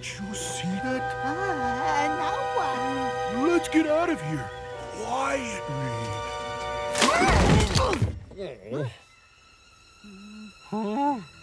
you see that? Now what? Let's get out of here. Quietly. Huh?